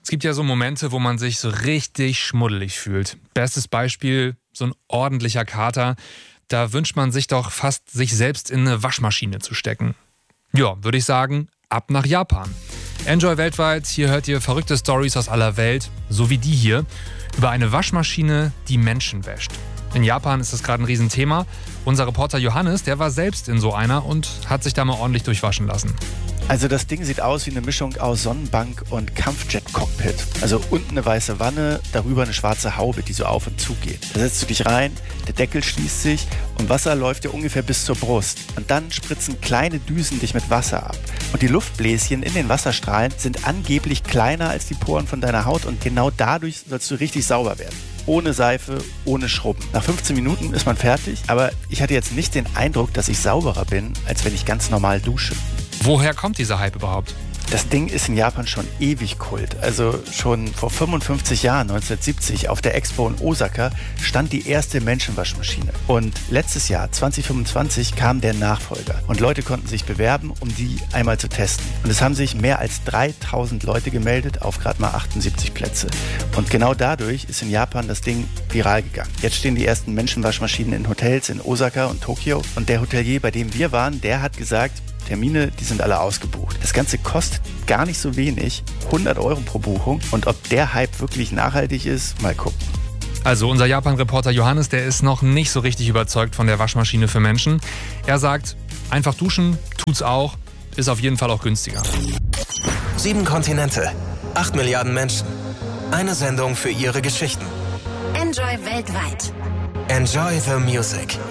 Es gibt ja so Momente, wo man sich so richtig schmuddelig fühlt. Bestes Beispiel, so ein ordentlicher Kater. Da wünscht man sich doch fast, sich selbst in eine Waschmaschine zu stecken. Ja, würde ich sagen, ab nach Japan. Enjoy weltweit, hier hört ihr verrückte Stories aus aller Welt, so wie die hier, über eine Waschmaschine, die Menschen wäscht. In Japan ist das gerade ein Riesenthema. Unser Reporter Johannes, der war selbst in so einer und hat sich da mal ordentlich durchwaschen lassen. Also das Ding sieht aus wie eine Mischung aus Sonnenbank und Kampfjet-Cockpit. Also unten eine weiße Wanne, darüber eine schwarze Haube, die so auf und zu geht. Da setzt du dich rein, der Deckel schließt sich und Wasser läuft dir ungefähr bis zur Brust. Und dann spritzen kleine Düsen dich mit Wasser ab. Und die Luftbläschen in den Wasserstrahlen sind angeblich kleiner als die Poren von deiner Haut und genau dadurch sollst du richtig sauber werden. Ohne Seife, ohne Schrubben. Nach 15 Minuten ist man fertig, aber ich hatte jetzt nicht den Eindruck, dass ich sauberer bin, als wenn ich ganz normal dusche. Woher kommt dieser Hype überhaupt? Das Ding ist in Japan schon ewig Kult. Also schon vor 55 Jahren, 1970, auf der Expo in Osaka, stand die erste Menschenwaschmaschine. Und letztes Jahr, 2025, kam der Nachfolger. Und Leute konnten sich bewerben, um die einmal zu testen. Und es haben sich mehr als 3000 Leute gemeldet auf gerade mal 78 Plätze. Und genau dadurch ist in Japan das Ding viral gegangen. Jetzt stehen die ersten Menschenwaschmaschinen in Hotels in Osaka und Tokio. Und der Hotelier, bei dem wir waren, der hat gesagt, Termine, die sind alle ausgebucht. Das Ganze kostet gar nicht so wenig, 100 € pro Buchung. Und ob der Hype wirklich nachhaltig ist, mal gucken. Also unser Japan-Reporter Johannes, der ist noch nicht so richtig überzeugt von der Waschmaschine für Menschen. Er sagt, einfach duschen, tut's auch, ist auf jeden Fall auch günstiger. 7 Kontinente, 8 Milliarden Menschen. Eine Sendung für ihre Geschichten. Enjoy weltweit. Enjoy the music.